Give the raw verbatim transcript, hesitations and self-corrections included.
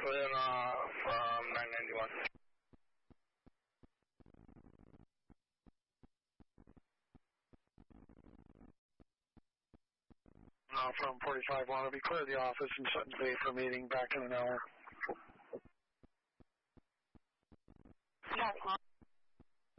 clear uh, from nine ninety-one. Uh, from forty-five one, be clear the office and set the date for a meeting back in an hour. Yeah.